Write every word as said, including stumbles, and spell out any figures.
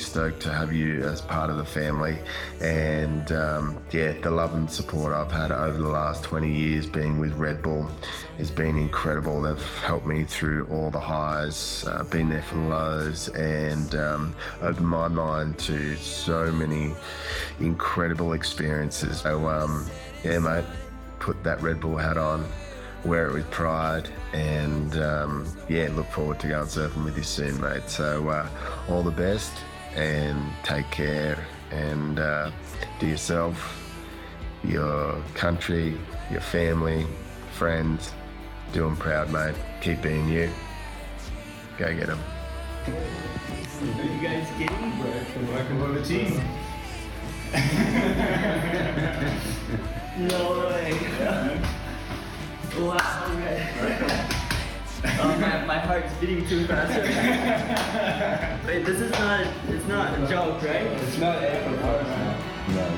stoked to have you as part of the family. And um, yeah, the love and support I've had over the last twenty years being with Red Bull has been incredible. They've helped me through all the highs, uh, been there for the lows, and um, opened my mind to so many incredible experiences. So um, yeah, mate, put that Red Bull hat on, wear it with pride, and um, yeah, look forward to going surfing with you soon, mate. So uh, all the best, and take care, and uh, do yourself, your country, your family, friends, do them proud, mate. Keep being you. Go get them. Are you guys kidding? Welcome to the team. No way. Wow, okay. Oh, my, my heart's beating too fast. Wait, this is not, it's not a joke, right? It's not April.